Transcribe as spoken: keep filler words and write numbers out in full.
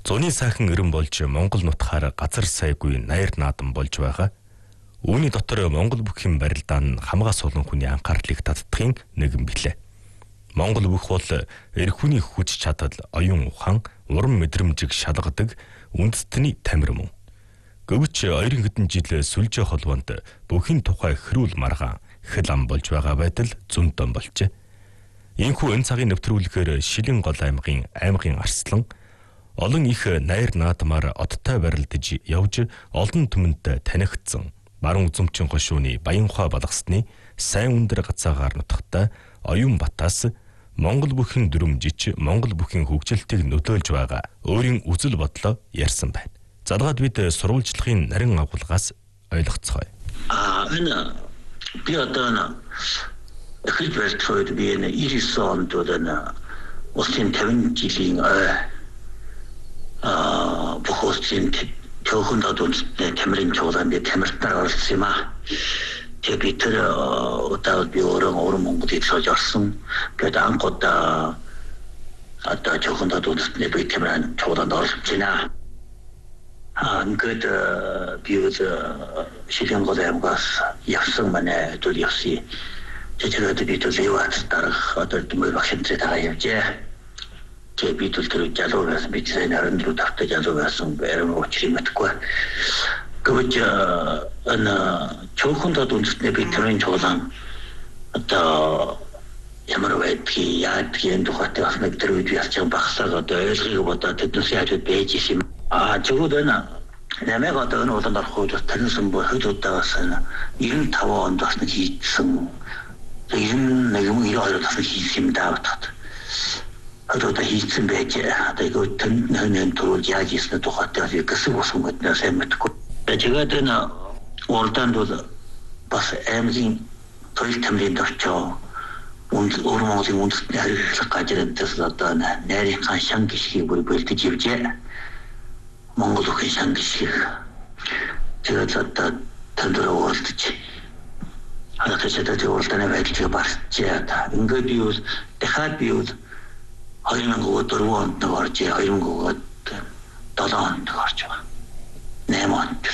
Зуны сайхан өрн болж Монгол нутгаар газар сайгүй найр наадам болж байгаа. Үүний дотор Монгол бүхийн барилдаа нь хамгаас олон хүний анхаарлыг татдахын нэгэн билээ. Монгол бүх бол эрх хүний хүч чадал, оюун ухаан, урам мэдрэмжийг шалгадаг үндэстний тамир мөн. Гэвч хоёрын хэдэн жил сүлжээ холбоонд бүхийн тухай хэрүүл маргаан хэл ам болж байгаа байтал зөнтөн болжээ. Ийхүү энэ цагийн нэвтрүүлгээр Шилэн гол аймгийн аймгийн арслан олон их найр наадмаар одтой барилдаж явж олон түмэнд танигдсан баруун үзэмчин гошууны Баянхуй балгасны сайн өндөр гацаагаар нутагтай оюун батаас Монгол бүхийн дүрмжиж Монгол бүхийн хөгжилтийг нөлөөлж байгаа өөрийн үзэл бодлоо ярьсан байна. Задгаад бид сурвалжлагын нарийн агуулгаас ойлгоцгоё. А энэ би одоо эхлээд барьцаад би энэ ирсэн онд одоо усын тавин жилийн а бохоцын төөхөнд одонсны тамирын чуулганд тамиртаар орсон юм а. Тэгээ би тэр одоо би өөрөө өөрөө Монголд сууж орсон. Тэгээд анхудаа одоо төөхөнд одонсны би тамирын чуулганд орсон байна. А ингээд би öz Шилэн гол аймгаас явсан манай дүүл явсан. Тэгээд би тэр леват дарах одоо дэмэр багшинтрээ тагаа явжээ. Тэгээ би тэр тэр жалуугаас би тэр нарийн руу тавтай жалуугаас бэрэн очрын мэдгүй. Гэвч ана чөөхөнд одонсны би тэрийн чуулган одоо ямар байдгийг яадгийн тухайд бас нэг тэр үед яарч багсаа одоо ойлгохыг бодоод тэднээс яаж байж юм. А зөвхөн намайг одоо энэ улаанд орох үед таньсан бүх хөдөлгөөс нь ninety-five онд бас нэг хийсэн. ninety-one ninety-two бас хийсэн юм даа батат. Одоо хийсэн байж одоо юу тэнхэн төрөл яаж хийсэн тухайд гэсэн усан гэднээ сайн мэдгүй. Тэгээд энэ урдаанд бол бас аймгийн тойл тамирын дорчоо өөр Монголын үндэстний харилцах гажрантаас одоо найрынхаа шан гişгийг бүр бэлдэж явжээ. Монгол бүхэн шан гişгийг тэгээд одоо тандра уулдаж хадгалж байгаа уралдааны байдлыг барьжээ. Ингээд би бол дахиад би бол two thousand four онд орж two thousand seven онд орж байгаа. eight онд